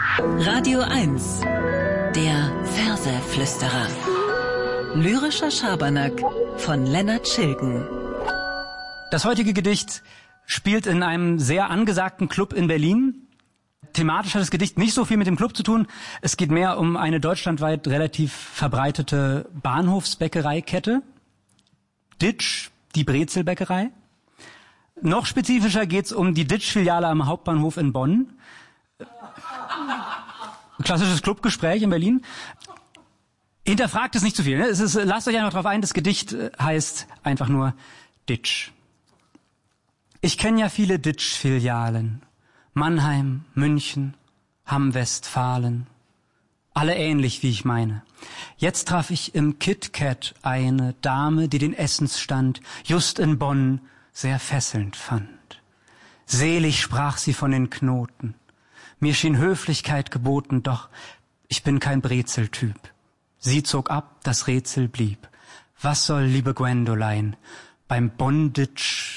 Radio 1, der Verseflüsterer. Lyrischer Schabernack von Lennart Schilgen. Das heutige Gedicht spielt in einem sehr angesagten Club in Berlin. Thematisch hat das Gedicht nicht so viel mit dem Club zu tun. Es geht mehr um eine deutschlandweit relativ verbreitete Bahnhofsbäckereikette. Ditsch, die Brezelbäckerei. Noch spezifischer geht's um die Ditsch-Filiale am Hauptbahnhof in Bonn. Klassisches Clubgespräch in Berlin. Hinterfragt es nicht zu viel. Ne? Lasst euch einfach drauf ein, das Gedicht heißt einfach nur Ditsch. Ich kenne ja viele Ditsch-Filialen. Mannheim, München, Hamm-Westfalen. Alle ähnlich, wie ich meine. Jetzt traf ich im KitKat eine Dame, die den Essensstand just in Bonn sehr fesselnd fand. Selig sprach sie von den Knoten. Mir schien Höflichkeit geboten, doch ich bin kein Brezeltyp. Sie zog ab, das Rätsel blieb. Was soll, liebe Gwendolein, beim Bonditsch